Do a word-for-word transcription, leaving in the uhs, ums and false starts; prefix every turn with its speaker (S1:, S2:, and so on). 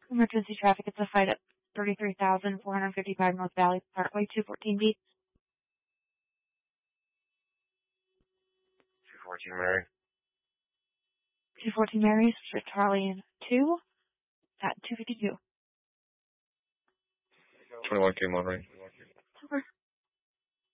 S1: Emergency traffic. It's a fight at thirty-three thousand four hundred fifty-five North Valley Parkway, two fourteen B.
S2: two fourteen Mary.
S1: two fourteen Mary's for Charlie two at two fifty-two.
S2: twenty-one K Monterey.